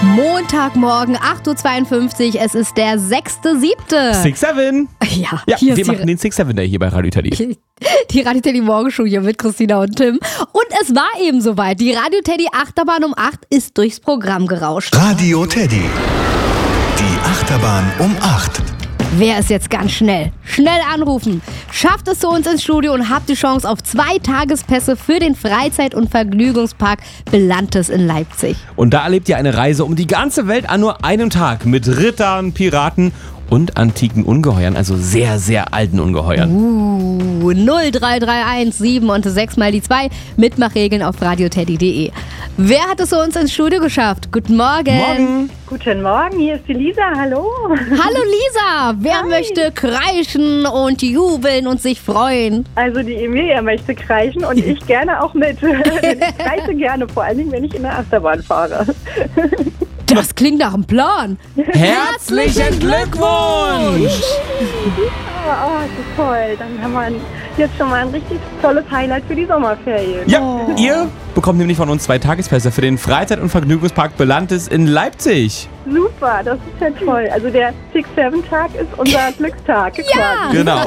Montagmorgen, 8.52 Uhr, es ist der 6.7. 6-7. Ja, hier wir ist machen den 6-7 Day hier bei Radio Teddy. die Radio Teddy Morgenshow hier mit Christina und Tim. Und es war eben soweit. Die Radio Teddy Achterbahn um 8 ist durchs Programm gerauscht. Radio Teddy. Die Achterbahn um 8. Wer ist jetzt ganz schnell? Schnell anrufen. Schafft es zu uns ins Studio und habt die Chance auf 2 Tagespässe für den Freizeit- und Vergnügungspark Belantes in Leipzig. Und da erlebt ihr eine Reise um die ganze Welt an nur einem Tag mit Rittern, Piraten und antiken Ungeheuern, also sehr, sehr alten Ungeheuern. 0331 7 und 6 mal die 2. Mitmachregeln auf radioteddy.de. Wer hat es zu uns ins Studio geschafft? Guten Morgen. Morgen. Guten Morgen, hier ist die Lisa, hallo. Hallo Lisa, wer Hi. möchte kreischen und jubeln und sich freuen? Also die Emilia möchte kreischen und ich gerne auch mit. Ich kreische gerne, vor allen Dingen, wenn ich in der Achterbahn fahre. Das klingt nach einem Plan. Herzlichen Glückwunsch! Oh, das ist toll. Dann haben wir jetzt schon mal ein richtig tolles Highlight für die Sommerferien. Ja, ihr bekommt nämlich von uns 2 Tagespässe für den Freizeit- und Vergnügungspark Belantes in Leipzig. Super, das ist ja toll. Also der 6-7-Tag ist unser Glückstag. Ja. Quasi. Genau.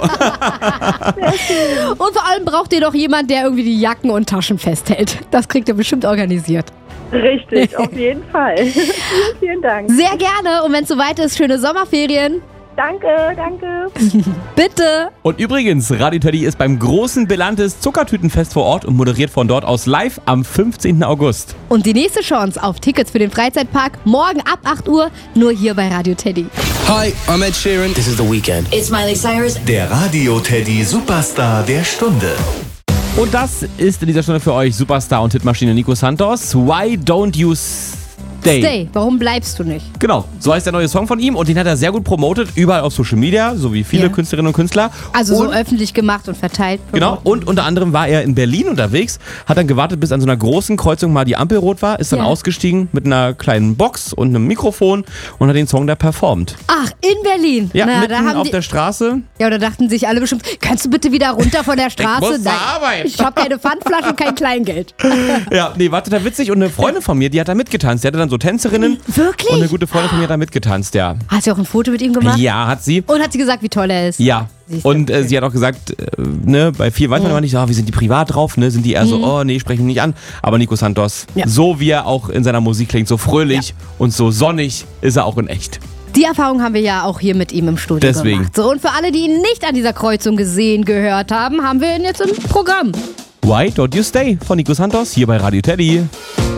Und vor allem braucht ihr doch jemand, der irgendwie die Jacken und Taschen festhält. Das kriegt ihr bestimmt organisiert. Richtig, auf jeden Fall. Vielen Dank. Sehr gerne. Und wenn es soweit ist, schöne Sommerferien. Danke, danke. Bitte. Und übrigens, Radio Teddy ist beim großen Belantes Zuckertütenfest vor Ort und moderiert von dort aus live am 15. August. Und die nächste Chance auf Tickets für den Freizeitpark morgen ab 8 Uhr nur hier bei Radio Teddy. Hi, I'm Ed Sheeran. This is The Weeknd. It's Miley Cyrus. Der Radio Teddy Superstar der Stunde. Und das ist in dieser Stunde für euch Superstar und Hitmaschine Nico Santos. Why don't you stay? Stay, warum bleibst du nicht? Genau, so heißt der neue Song von ihm und den hat er sehr gut promotet, überall auf Social Media, so wie viele Ja. Künstlerinnen und Künstler. Also so und, öffentlich gemacht und verteilt. Genau, und unter anderem war er in Berlin unterwegs, hat dann gewartet, bis an so einer großen Kreuzung mal die Ampel rot war, ist dann Ja. ausgestiegen mit einer kleinen Box und einem Mikrofon und hat den Song da performt. Ach, in Berlin. Ja, Na, mitten da haben auf die, der Straße. ja, oder dachten sich alle bestimmt, kannst du bitte wieder runter von der Straße? muss zur Arbeit. Ich habe keine Pfandflasche und kein Kleingeld. Ja, nee, war total witzig und eine Freundin von mir, die hat da mitgetanzt. Die hatte dann so Tänzerinnen. Wirklich? Und eine gute Freundin von mir hat da mitgetanzt, ja. Hast du auch ein Foto mit ihm gemacht? Ja, hat sie. Und hat sie gesagt, wie toll er ist? Ja. Siehst du. Und sie hat auch gesagt, ne, bei vielen weiß man immer nicht, so, wie sind die privat drauf, ne? Sind die eher so, oh nee, sprechen mich nicht an. Aber Nico Santos, Ja. so wie er auch in seiner Musik klingt, so fröhlich und so sonnig, ist er auch in echt. Die Erfahrung haben wir ja auch hier mit ihm im Studio Deswegen. gemacht. So, und für alle, die ihn nicht an dieser Kreuzung gehört haben, haben wir ihn jetzt im Programm. Why Don't You Stay von Nico Santos hier bei Radio Teddy.